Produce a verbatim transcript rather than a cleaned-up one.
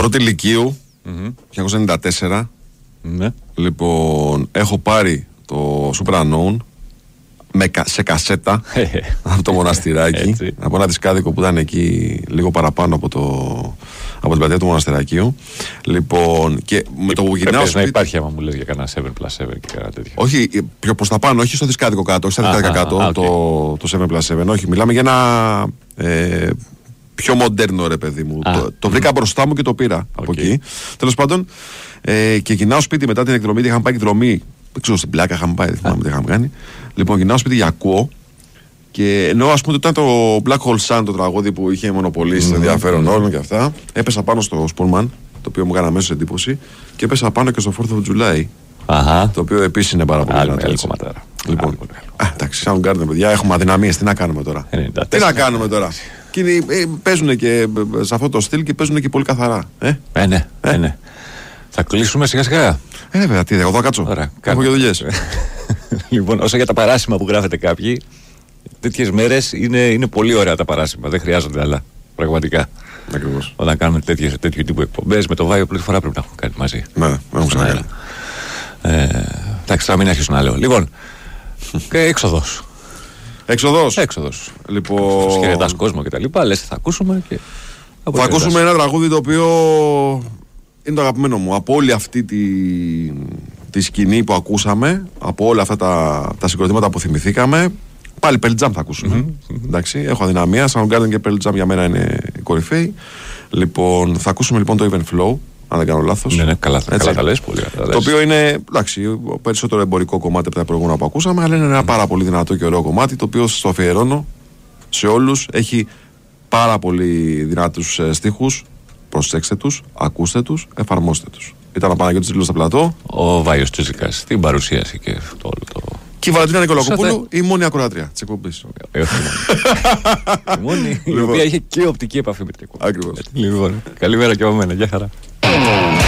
Πρώτη Λυκείου, Mm-hmm. χίλια εννιακόσια ενενήντα τέσσερα. Ναι. Λοιπόν, έχω πάρει το Super Unknown με, σε κασέτα από το Μοναστηράκι. Από ένα δισκάδικο που ήταν εκεί λίγο παραπάνω από, το, από την πλατεία του Μοναστερακίου. Λοιπόν, και με το που γυρνάω. Πρέπει να υπάρχει άμα μου λες για κανένα seven plus seven και κανένα τέτοιο. Όχι, πιο προς τα πάνω, όχι στο δισκάδικο κάτω, όχι στα δισκάδικα κάτω, α, okay. το, το seven plus seven. Όχι, μιλάμε για ένα ε, πιο μοντέρνο ρε παιδί μου. Το, το βρήκα μπροστά μου και το πήρα okay. από εκεί. Τέλος πάντων, ε, και γυρνάω σπίτι μετά την εκδρομή. Είχαμε πάει εκδρομή. Δεν ξέρω, στην Πλάκα είχαμε πάει, δεν θυμάμαι τι είχαμε κάνει. Λοιπόν, γυρνάω σπίτι για ακούω. Και ενώ ας πούμε ήταν το Black Hole Sun, το τραγούδι που είχε μονοπολίσει το ενδιαφέρον όλων και αυτά, έπεσα πάνω στο Spoonman, το οποίο μου έκανε αμέσως εντύπωση, και έπεσα πάνω και στο fourth of July. Αχα. Το οποίο επίσης είναι πάρα πολύ δυνατό. Άλλη κομματάρα. Λοιπόν, α, εντάξει, Soundgarden, παιδιά, έχουμε αδυναμίες. Τι να κάνουμε τώρα. ενενήντα τέσσερα. Τι να κάνουμε τώρα. Και ε, παίζουν και σε αυτό το στυλ και παίζουν και πολύ καθαρά. Ε, ε ναι, ε? Ε, ναι. Θα κλείσουμε σιγά σιγά. Ε, βέβαια, τι, εγώ θα κάτσω. Ωραία, έχω και δουλειές. Λοιπόν, όσο για τα παράσημα που γράφετε κάποιοι, τέτοιες μέρες είναι, είναι πολύ ωραία τα παράσημα. Δεν χρειάζονται άλλα. Πραγματικά. Ακριβώς. Όταν κάνουμε τέτοιες, τέτοιου τύπου εκπομπές, με το Βάιο πρώτη φορά πρέπει να έχουμε κάνει μαζί. Ναι, έχουμε ξανακάνει. Ε, εντάξει, θα μην αρχίσω να λέω. Λοιπόν, και έξοδος. Έξοδος. Έξοδος. Λοιπόν. Χαιρετάς κόσμο και τα λοιπά. Λες, θα ακούσουμε και. Θα ακούσουμε ένα τραγούδι το οποίο είναι το αγαπημένο μου. Από όλη αυτή τη, τη σκηνή που ακούσαμε, από όλα αυτά τα, τα συγκροτήματα που θυμηθήκαμε, πάλι Pearl Jam θα ακούσουμε. Mm-hmm. Εντάξει, έχω αδυναμία. Soundgarden και Pearl Jam για μένα είναι κορυφαίοι. Λοιπόν, θα ακούσουμε λοιπόν το Even Flow, αν δεν κάνω λάθος. Ναι, ναι, καλά, καλά τα λες, πολύ καλά. Το οποίο είναι, εντάξει, περισσότερο εμπορικό κομμάτι από τα προηγούμενα που ακούσαμε, αλλά είναι ένα mm. πάρα πολύ δυνατό και ωραίο κομμάτι, το οποίο στο αφιερώνω σε όλους. Έχει πάρα πολύ δυνατούς ε, στίχους. Προσέξτε τους, ακούστε τους, εφαρμόστε τους. Ήταν ο Παναγιώτης Τζίλος στα πλατό. Ο Βάιος Τσουζικάς στην παρουσίαση και το όλο το. Και η Βαλαντίνα Νικολακοπούλου, η μόνη ακροάτρια της εκπομπής. Ε, όχι η μόνη. Η οποία είχε και οπτική επαφή με την εκπομπή. Ακριβώς. Λοιπόν, καλημέρα και από μένα. Γεια χαρά.